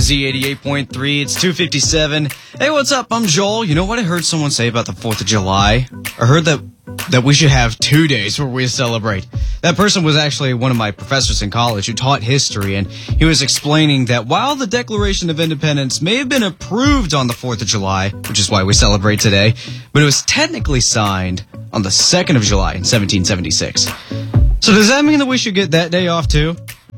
Z88.3, it's 2:57. Hey, what's up? I'm Joel. You know what I heard someone say about the 4th of July? I heard that we should have 2 days where we celebrate. That person was actually one of my professors in college who taught history, and he was explaining that while the Declaration of Independence may have been approved on the 4th of July, which is why we celebrate today, but it was technically signed on the 2nd of July in 1776. So does that mean that we should get that day off too?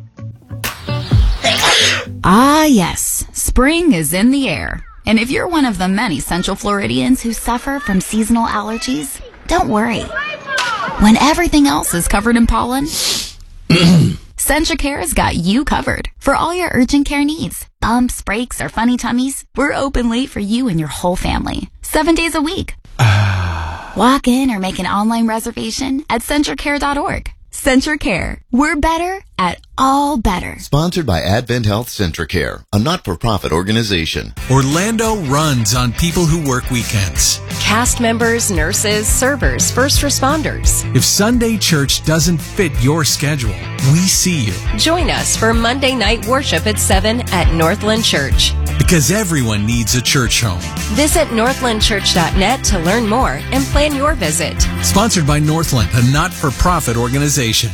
Ah, yes. Spring is in the air. And if you're one of the many Central Floridians who suffer from seasonal allergies, don't worry. When everything else is covered in pollen, CentraCare has got you covered for all your urgent care needs. Bumps, breaks, or funny tummies, we're open late for you and your whole family. 7 days a week. Walk in or make an online reservation at CentraCare.org. CentraCare. We're better at all better. Sponsored by Advent Health CentraCare, a not-for-profit organization. Orlando runs on people who work weekends. Cast members, nurses, servers, first responders. If Sunday church doesn't fit your schedule, we see you. Join us for Monday night worship at 7 at Northland Church. Because everyone needs a church home. Visit northlandchurch.net to learn more and plan your visit. Sponsored by Northland, a not-for-profit organization.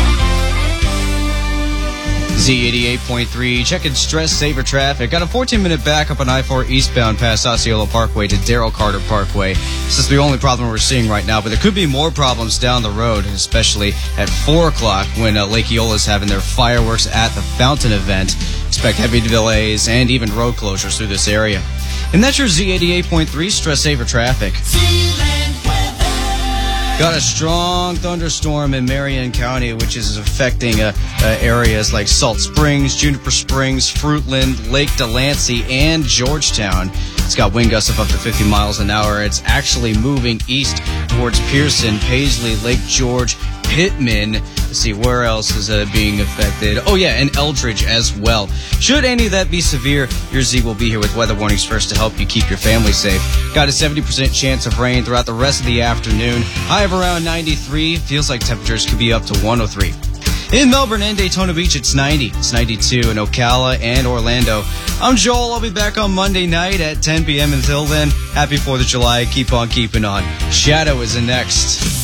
Z88.3, checking stress saver traffic. Got a 14-minute backup on I-4 eastbound past Osceola Parkway to Darrell Carter Parkway. This is the only problem we're seeing right now, but there could be more problems down the road, especially at 4 o'clock when Lake Eola is having their fireworks at the fountain event. Expect heavy delays and even road closures through this area. And that's your Z88.3 stress saver traffic. Got a strong thunderstorm in Marion County, which is affecting areas like Salt Springs, Juniper Springs, Fruitland, Lake Delancey, and Georgetown. It's got wind gusts of up to 50 miles an hour. It's actually moving east towards Pearson, Paisley, Lake George, Pittman. Let's see, where else is being affected? Oh, yeah, and Eldridge as well. Should any of that be severe, your Z will be here with weather warnings first to help you keep your family safe. Got a 70% chance of rain throughout the rest of the afternoon. High of around 93. Feels like temperatures could be up to 103. In Melbourne and Daytona Beach, it's 90. It's 92 in Ocala and Orlando. I'm Joel. I'll be back on Monday night at 10 p.m. Until then, happy 4th of July. Keep on keeping on. Shadow is the next.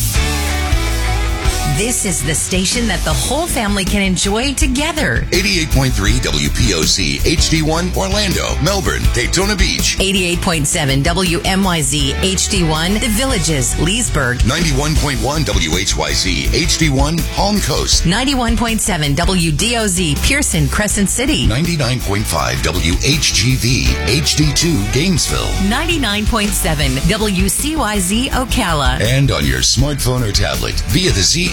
This is the station that the whole family can enjoy together. 88.3 WPOC HD1 Orlando, Melbourne, Daytona Beach. 88.7 WMYZ HD1 The Villages, Leesburg. 91.1 WHYZ HD1 Palm Coast. 91.7 WDOZ Pearson, Crescent City. 99.5 WHGV HD2 Gainesville. 99.7 WCYZ Ocala. And on your smartphone or tablet via the Z